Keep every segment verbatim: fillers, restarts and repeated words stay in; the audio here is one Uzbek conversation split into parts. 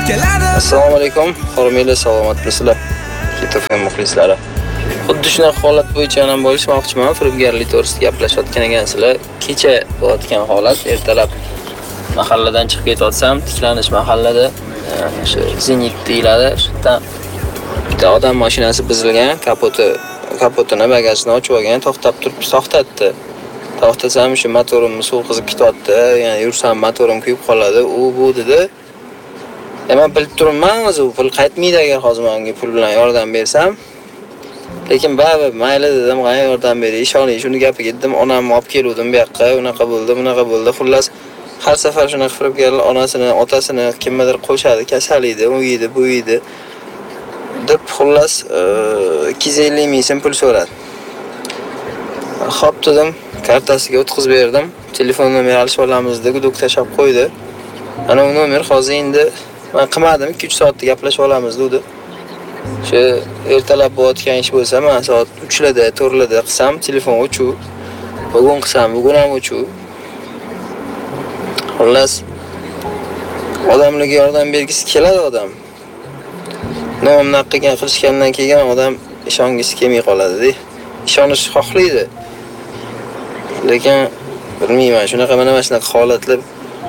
keladi. Assalomu alaykum, hurmatli salomatmisizlar? Ketofem muxlislari. Xuddi shunaqa holat bo'yicha ham bo'lishmoqchiman. Firibgarlik to'g'risida gaplashayotgan ekansizlar. Kecha bo'layotgan holat, ertalab mahalladan chiqib ketayotsam, tiklanish mahallada shu Zenit deyiladi. Shundan bitta odam mashinasi buzilgan, kapoti kapotini bagajini ochib olgan, to'xtab turib to'xtatdi. To'xtasam shu motorimni suv qizib ketyapti, ya'ni yursam motorim kuyib qoladi. U bu dedi. Men bilib turibman, o'zi pul qaytmaydi agar hozir menga pul bilan yordam bersam. Lekin baribir mayli dedim, qani yordam bering, ishoning, shuni gapiga ketdim. Onamni olib keldim bu yoqqa, unaqa bo'ldi, bunaqa bo'ldi. Xullas, har safar shunaqa firibgarlar onasini, otasini kimgadir qo'shadi, kasallikda, u yeydi, bu yeydi. Deb xullas ikki yuz ellik ming so'm pul so'radi. Xo'p dedim, kartasiga o'tkazib berdim. Telefon nomeri olib olamiz deb guduk tashab qo'ydi. Ana u nomer hozir endi men qilmadim, ikki uch soatda gaplashib olamiz dedi. Shu ertalab bo'layotgan ish bo'lsa, men soat uchlarda, to'rtlarda qilsam, telefon o'chuv. Bugun qilsam, bugun ham o'chuv. Xullas, odamlarga yordam bergisi keladi odam. Nomni qilgan qilishgandan keyin odam ishongisi kelmay qoladi-da. Ishonish xohlaydi. Lekin bilmayman, shunaqa mana shunaqa holatlar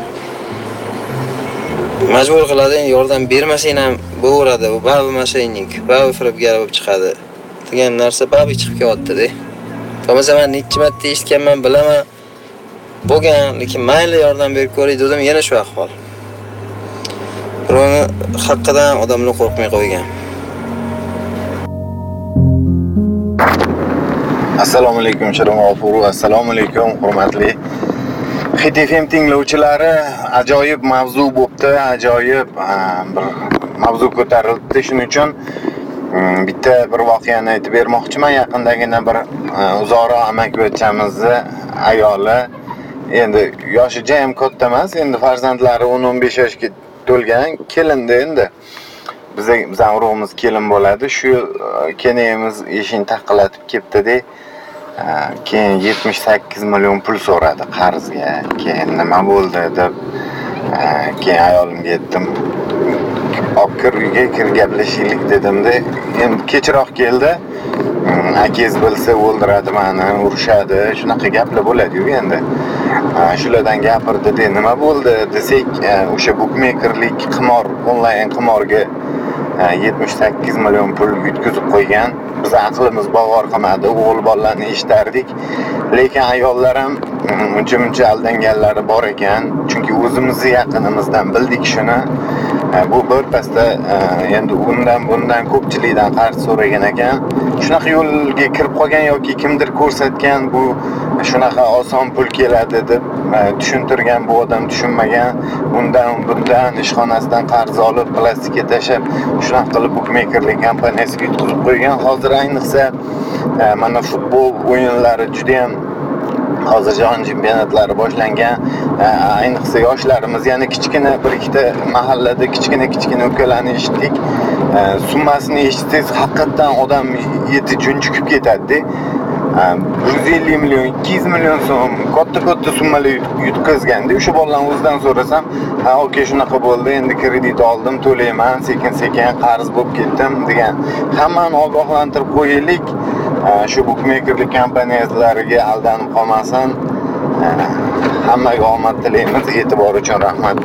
majbur qiladi, yordam bermasang ham bo'veradi, bu baribir mashaynik, baribir firibgar bo'lib chiqadi degan narsa baribir chiqib kelyapti-da. Bo'lmasa men necha marta eshitganman, bilaman. Bo'lgan, lekin mayli yordam berib ko'ray dedim, yana shu ahvol. Birovni haqqidan odamlar qo'rqmay qo'ygan. Assalomu alaykum Shirin G'ofurov, assalomu alaykum hurmatli Hit F M tinglovchilari. Ajoyib mavzu bo'pti, ajoyib bir mavzu ko'tarildi. Shuning uchun bitta bir voqeani aytib bermoqchiman. Yaqindagina bir uzoqroq amakivachchamizni ayoli, endi yoshi jam katta emas, endi farzandlari o'n o'n besh yoshga to'lgan, kelindi endi. Bizga bizning urug'imiz kelin bo'ladi. Shu kenayimiz eshikni taqillatib ketdi-da. Keyin yetmish sakkiz million pul so'radi qarzga. Keyin nima bo'ldi deb keyin ayolimga aytdim. Olib kir uyga, kir gaplashaylik dedim-da. Endi kechroq keldi. Akangiz bilsa o'ldiradi meni, urushadi. Shunaqa gaplar bo'ladi-yu endi. Shulardan gapirdi-da, nima bo'ldi desak, o'sha bukmekerlik qimor, onlayn qimorga yetmish sakkiz million pul yutkazib qo'ygan. Biz aqlimiz bovar qilmadi, o'g'il bolalarni eshitardik. Lekin ayollar ham uncha-muncha aldanganlari bor ekan. Chunki o'zimizni yaqinimizdan bildik shuni. Bu birpasda endi undan bundan ko'pchilikdan qarz so'ragan ekan. Shunaqa yo'lga kirib qolgan yoki kimdir ko'rsatgan, bu shunaqa oson pul keladi deb tushuntirgan, bu odam tushunmagan. Undan bundan ishxonasidan qarz olib, plastikka tashab, shunaqa qilib bukmekerlik kompaniyasiga yutkazib qo'ygan. Hozir ayniqsa mana futbol o'yinlari juda ham hozir jahon chempionatlari boshlangan. Ayniqsa yoshlarimiz, ya'ni kichkina bir ikkita mahallada kichkina-kichkina ukalarni eshitdik. Summasini eshitsangiz, haqiqatan odam yeti junjikib ketadi-da. bir yuz ellik million, ikki yuz million so'm katta-katta summalar yutkazganda, o'sha bolalarning o'zidan so'rasam, ha, okey, shunaqa bo'ldi, endi kredit oldim, to'layman, sekin-sekin qarz bo'lib ketdim degan. Hammani ogohlantirib qo'yaylik. Shu bukmekerlik kompaniyalariga aldanib qolmasin. Hammaga omad tilaymiz. E'tibor uchun rahmat.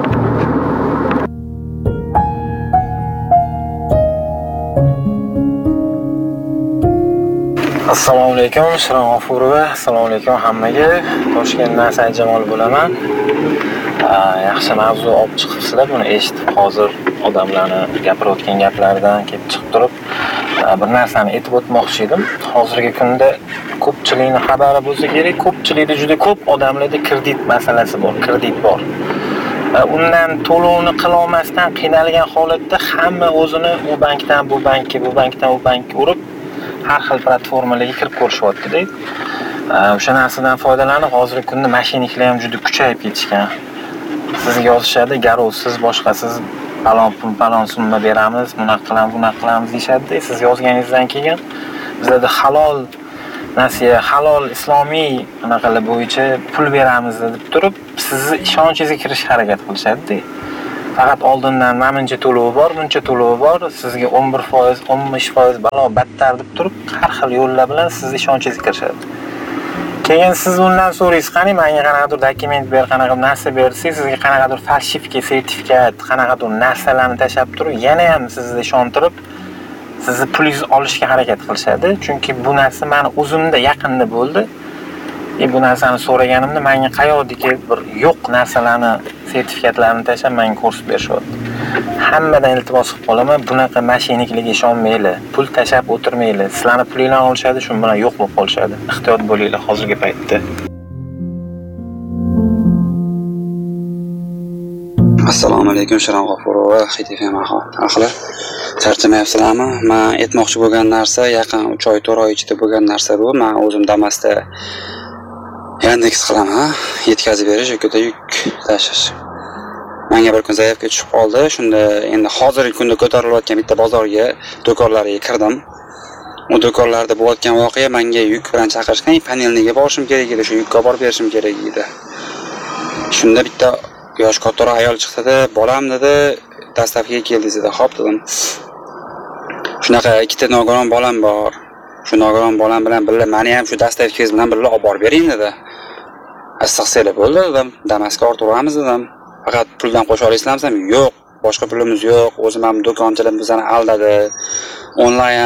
Assalomu alaykum, Shirin G'ofurov. Assalomu alaykum hammaga. Toshkentdan Said Jamol bo'laman. Yaxshi mavzu olib chiqibsizlar. Buni eshitib hozir odamlarni gapirayotgan gaplaridan kelib chiqib turib bir narsani aytib o'tmoqchi edim. Hozirgi kunda ko'pchilikning xabari bo'lsa kerak, ko'pchilikda juda ko'p odamlarda kredit masalasi bor, kredit bor. Undan to'lovni qila olmasdan qiynalgan holatda hamma o'zini u bankdan bu bankka, bu bankdan u bankka urib har xil platformalarga kirib ko'rishyapti-da. O'sha narsadan foydalanib hozirgi kunda mashiniklar ham juda kuchayib ketishgan. Sizga yozishadi, garovsiz, boshqasiz palon pul, palon summa beramiz, bunaqa qilamiz, bunaqa qilamiz deyshadi. Siz yozganingizdan keyin bizlarda halol nasiya, halol islomiy anaqalar bo'yicha pul beramiz deb turib, sizni ishonchingizni kirish harakat qilishadi-da. faqat oldindan mana buncha to'lovi bor, buncha to'lovi bor, sizga o'n bir foiz, o'n besh foiz balo battar deb turib, har xil yo'llar bilan sizni ishonchingizni kirishadi. Keyin siz undan so'raysiz, qani menga qanaqadir dokument ber, qanaqadir narsa bersangiz, sizga qanaqadir falshifka sertifikat, qanaqadir narsalarni tashab turib, yana ham sizni ishontirib, sizni pulingizni olishga harakat qilishadi. Chunki bu narsa meni o'zimda yaqinda bo'ldi. E bu narsani so'raganimda menga qayoqdagi bir yo'q narsalarni, sertifikatlarni tashab menga ko'rsatib berishyapti. Hammadan iltimos qilib qolaman, bunaqa mashinliklarga ishonmanglar. Pul tashab o'tirmanglar. Sizlarning pulinglarni olishadi, shu bilan yo'q bo'lib qolishadi. Ehtiyot bo'linglar hozirgi paytda. Assalomu alaykum, Sharon G'ofurova, Xitefem ahli. Charchamayapsizlarmi? Men aytmoqchi bo'lgan narsa yaqin uch oy, to'rt oy ichida bo'lgan narsa bu. Men o'zim Damasda Yandex qilaman, yetkazib berish yoki yuk tashish. Menga bir kun zaявka tushib qoldi. Shunda endi hozirgi kunda ko'tarilayotgan bitta bozorga, do'konlarga kirdim. U do'konlarda bo'layotgan voqea menga yuk bilan chaqirishgan, panelniga borishim kerak edi, shu yukka olib berishim kerak edi. Shunda bitta yosh kattaroq ayol chiqdi-da, "Bolam" dedi, "Dastavkaga keldingiz" dedi. "Xo'p" dedim. Shunaqa ikkita nogiron bolam bor. Shu nogiron bolam bilan birga meni ham shu dastavkangiz bilan birga olib borib bering dedi. Issiqsizlar bo'ldi dedim. Damasga orttiramiz dedim. Faqat puldan qo'sha olasizlarmi? Yo'q, boshqa pulimiz yo'q. O'zim ham do'konchilar bizani aldadi. Onlayn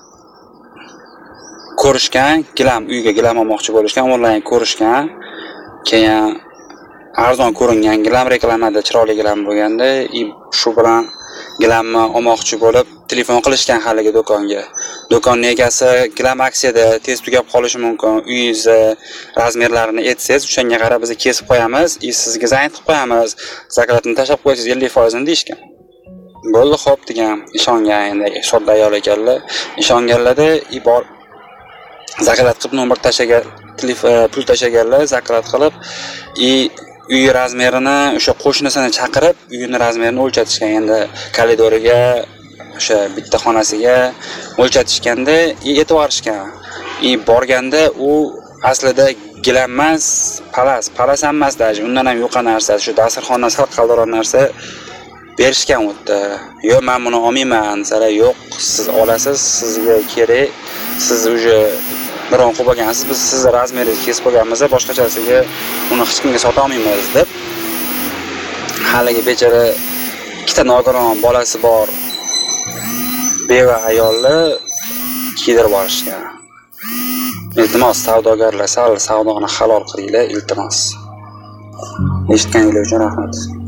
ko'rishgan, gilam uyga gilam olmoqchi bo'lishgan, onlayn ko'rishgan. Keyin arzon ko'ringan gilam reklamada chiroyli gilam bo'lganda, shu bilan gilamni olmoqchi bo'lib telefon qilishgan haligi do'konga. Do'konning egasi gilam aksiyada tez tugab qolishi mumkin. Uyingizni razmerlarini aytsangiz, o'shanga qarab biz kesib qo'yamiz, sizga zayn qilib qo'yamiz. Zaklatni tashab qo'ysangiz ellik foiz ni deyishgan. Bo'ldi, xo'p degan, ishongan endi sodda ayol ekanlar. Ishonganlarda ibor zaklat qilib nomer tashagan, telefon pul tashaganlar, zaklat qilib i uy razmerini o'sha qo'shnisini chaqirib, uyini razmerini o'lchatishgan. Endi koridoriga, o'sha bitta xonasiga o'lchatishganda, e'tiborishgan. I borganda u aslida gilam emas, palas, palas emas даже, undan ham yo'qa narsa, shu dasturxondan sal qaldiroq narsa berishgan o'tdi. "Yo'q, men buni olmayman" desala, "Yo'q, siz olasiz, sizga kerak. Siz uje biron qilib olgansiz, biz sizni razmeringizni kesib qo'yganmiz, boshqachasiga uni hech kimga sota olmaymiz" deb haligi bechara ikkita nogiron bolasi bor beva ayolni kiydirib olishgan. Iltimos, savdogarlar, sal savdoni halol qilinglar, iltimos. Eshitganingiz uchun rahmat.